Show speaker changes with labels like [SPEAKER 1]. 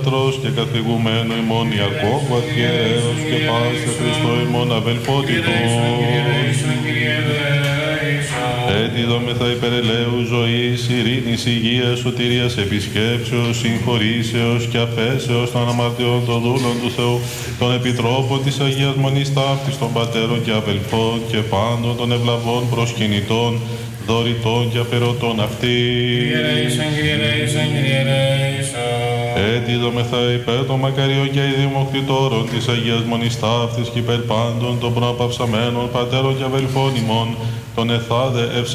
[SPEAKER 1] και καθηγουμένο ημών Ιακώβου αρχιερέως και πάσε Χριστό ημών αδελφότητος. Έτσι δόμεθα υπερελαίου ζωής, ειρήνης, υγείας, σωτηρίας, επισκέψεως, συγχωρήσεως και αφέσεως των αμαρτιών των δούλων του Θεού, των επιτρόπων της Αγίας Μονής Ταύτης, των πατέρων και αδελφών και πάντων των ευλαβών προσκυνητών, δωρητών και αφαιρωτών αυτή. Έτσι δομεθα υπέρ των μακαριών και ειδημοκτητόρων της Αγίας Μονής Ταύτης και υπέρ πάντων των προαπαυσαμένων πατέρων και αδελφών ημών, των εθάδε